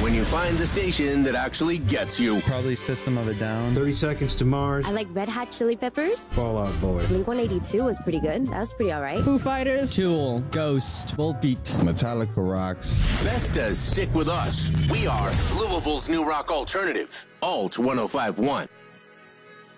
when you find the station that actually gets you. Probably System of a Down. 30 Seconds to Mars. I like Red Hot Chili Peppers. Fall Out Boy. Blink-182 was pretty good. That was pretty all right. Foo Fighters. Tool. Ghost. Volbeat. Metallica rocks. Vestas stick with us. We are Louisville's new rock alternative. Alt 105.1.